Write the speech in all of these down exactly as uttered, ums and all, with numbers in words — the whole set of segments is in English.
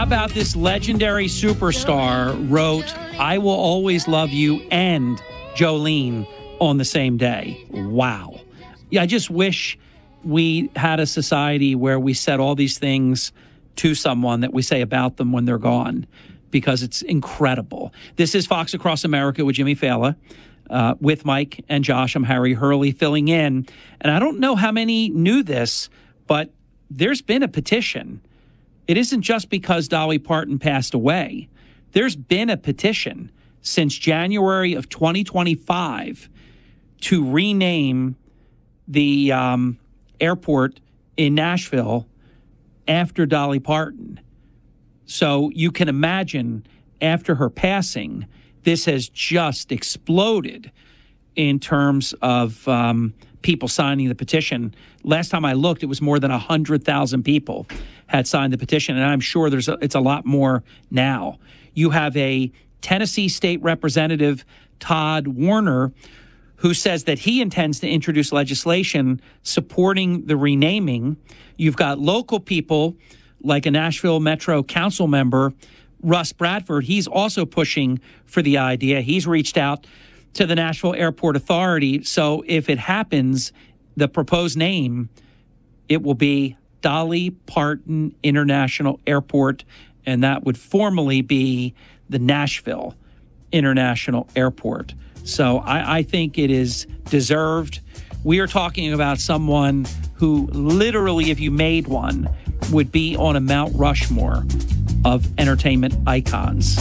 about this legendary superstar wrote, "I will always love you" and Jolene on the same day. Wow. Yeah, I just wish we had a society where we said all these things to someone that we say about them when they're gone, because it's incredible. This is Fox Across America with Jimmy Fallon. Uh, with Mike and Josh, I'm Harry Hurley filling in. And I don't know how many knew this, but there's been a petition. It isn't just because Dolly Parton passed away. There's been a petition since January of twenty twenty-five to rename the um, airport in Nashville after Dolly Parton. So you can imagine, after her passing, this has just exploded in terms of um, people signing the petition. Last time I looked, it was more than one hundred thousand people had signed the petition, and I'm sure there's a, it's a lot more now. You have a Tennessee State Representative, Todd Warner, who says that he intends to introduce legislation supporting the renaming. You've got local people like a Nashville Metro Council member, Russ Bradford. He's also pushing for the idea. He's reached out to the Nashville Airport Authority. So if it happens, the proposed name, it will be Dolly Parton International Airport, and that would formally be the Nashville International Airport. So I, I think it is deserved. We are talking about someone who literally, if you made one, would be on a Mount Rushmore of entertainment icons.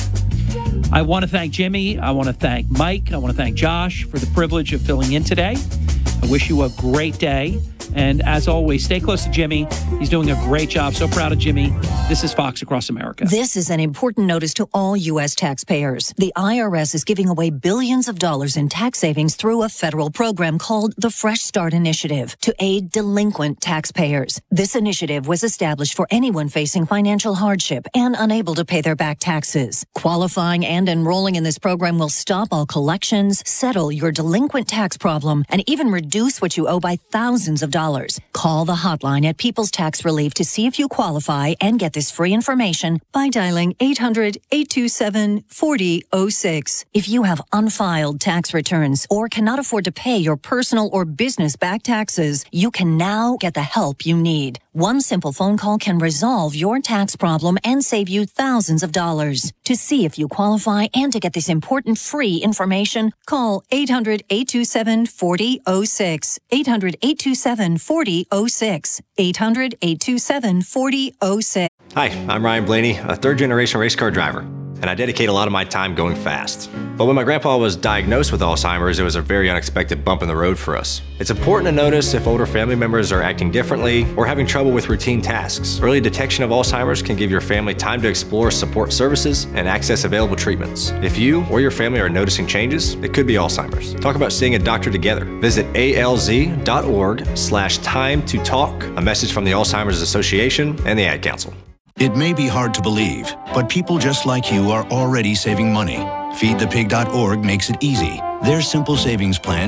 I want to thank Jimmy. I want to thank Mike. I want to thank Josh for the privilege of filling in today. I wish you a great day. And as always, stay close to Jimmy. He's doing a great job. So proud of Jimmy. This is Fox Across America. This is an important notice to all U S taxpayers. The I R S is giving away billions of dollars in tax savings through a federal program called the Fresh Start Initiative to aid delinquent taxpayers. This initiative was established for anyone facing financial hardship and unable to pay their back taxes. Qualifying and enrolling in this program will stop all collections, settle your delinquent tax problem, and even reduce what you owe by thousands of dollars. Call the hotline at People's Tax Relief to see if you qualify and get this free information by dialing eight hundred, eight two seven, four zero zero six. If you have unfiled tax returns or cannot afford to pay your personal or business back taxes, you can now get the help you need. One simple phone call can resolve your tax problem and save you thousands of dollars. To see if you qualify and to get this important free information, call eight hundred, eight two seven, four zero zero six. eight hundred, eight two seven, four zero zero six. eight hundred, eight two seven, four zero zero six. Hi, I'm Ryan Blaney, a third-generation race car driver, and I dedicate a lot of my time going fast. But when my grandpa was diagnosed with Alzheimer's, it was a very unexpected bump in the road for us. It's important to notice if older family members are acting differently or having trouble with routine tasks. Early detection of Alzheimer's can give your family time to explore support services and access available treatments. If you or your family are noticing changes, it could be Alzheimer's. Talk about seeing a doctor together. Visit alz.org slash time to talk, a message from the Alzheimer's Association and the Ad Council. It may be hard to believe, but people just like you are already saving money. feed the pig dot org makes it easy. Their simple savings plan